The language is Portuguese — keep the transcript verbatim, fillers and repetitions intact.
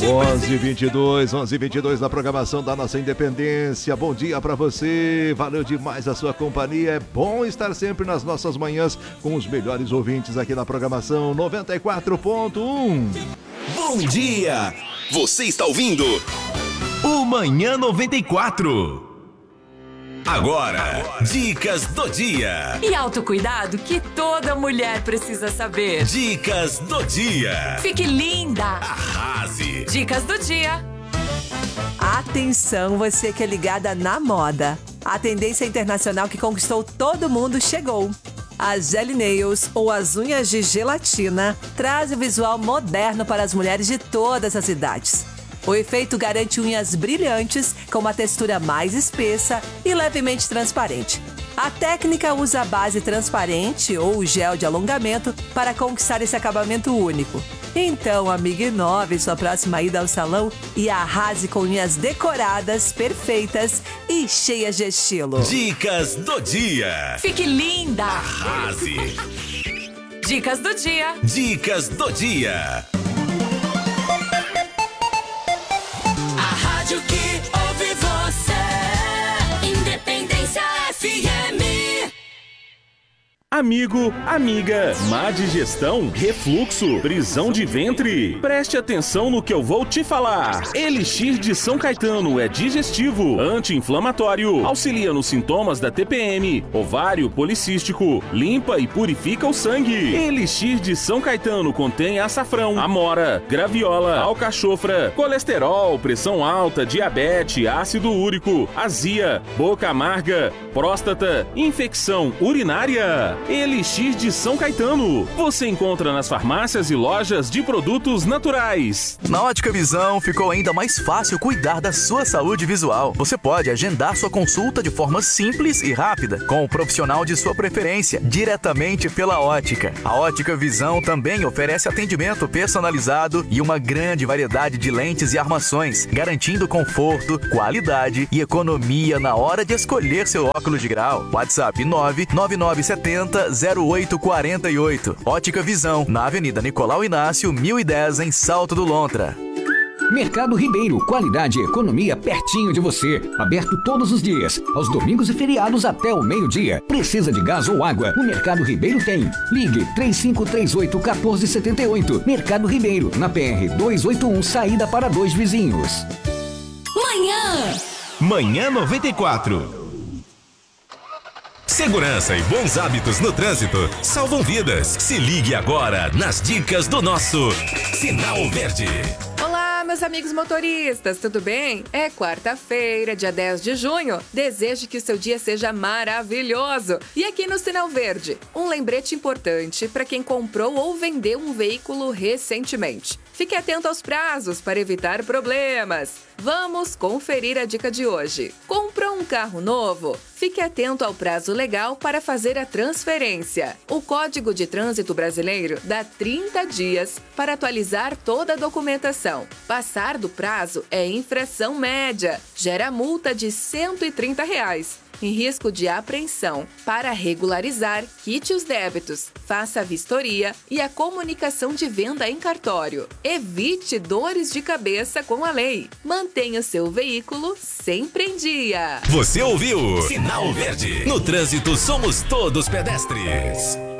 onze e vinte e dois, onze e vinte e dois na programação da nossa Independência. Bom dia pra você, valeu demais a sua companhia. É bom estar sempre nas nossas manhãs com os melhores ouvintes aqui na programação noventa e quatro ponto um. Bom dia! Você está ouvindo o Manhã noventa e quatro. Agora, dicas do dia. E autocuidado que toda mulher precisa saber. Dicas do dia. Fique linda. Arrase. Dicas do dia. Atenção, você que é ligada na moda. A tendência internacional que conquistou todo mundo chegou. A Jelly Nails, ou as unhas de gelatina, traz o visual moderno para as mulheres de todas as idades. O efeito garante unhas brilhantes, com uma textura mais espessa e levemente transparente. A técnica usa a base transparente ou gel de alongamento para conquistar esse acabamento único. Então, amiga, inove sua próxima ida ao salão e arrase com unhas decoradas, perfeitas e cheias de estilo. Dicas do dia. Fique linda. Arrase. Dicas do dia. Dicas do dia. Rádio que ouve você, Independência F M. Amigo, amiga, má digestão, refluxo, prisão de ventre. Preste atenção no que eu vou te falar. Elixir de São Caetano é digestivo, anti-inflamatório, auxilia nos sintomas da T P M, ovário policístico, limpa e purifica o sangue. Elixir de São Caetano contém açafrão, amora, graviola, alcachofra, colesterol, pressão alta, diabetes, ácido úrico, azia, boca amarga, próstata, infecção urinária. Elixir de São Caetano. Você encontra nas farmácias e lojas de produtos naturais. Na Ótica Visão ficou ainda mais fácil cuidar da sua saúde visual. Você pode agendar sua consulta de forma simples e rápida, com o profissional de sua preferência, diretamente pela ótica. A Ótica Visão também oferece atendimento personalizado e uma grande variedade de lentes e armações, garantindo conforto, qualidade e economia na hora de escolher seu óculos de grau. WhatsApp nove nove nove sete zero zero oito quatro oito. Ótica Visão, na Avenida Nicolau Inácio, mil e dez, em Salto do Lontra. Mercado Ribeiro, qualidade e economia pertinho de você. Aberto todos os dias, aos domingos e feriados até o meio-dia. Precisa de gás ou água? O Mercado Ribeiro tem. Ligue três cinco três oito um quatro sete oito. Mercado Ribeiro, na P R duzentos e oitenta e um, saída para Dois Vizinhos. Manhã. Manhã noventa e quatro. Segurança e bons hábitos no trânsito salvam vidas. Se ligue agora nas dicas do nosso Sinal Verde. Olá, meus amigos motoristas, tudo bem? É quarta-feira, dia dez de junho. Desejo que o seu dia seja maravilhoso. E aqui no Sinal Verde, um lembrete importante para quem comprou ou vendeu um veículo recentemente. Fique atento aos prazos para evitar problemas. Vamos conferir a dica de hoje. Comprou um carro novo? Fique atento ao prazo legal para fazer a transferência. O Código de Trânsito Brasileiro dá trinta dias para atualizar toda a documentação. Passar do prazo é infração média, gera multa de cento e trinta reais. Em risco de apreensão. Para regularizar, quite os débitos, faça a vistoria e a comunicação de venda em cartório. Evite dores de cabeça com a lei. Mantenha o seu veículo sempre em dia. Você ouviu? Sinal Verde. No trânsito somos todos pedestres.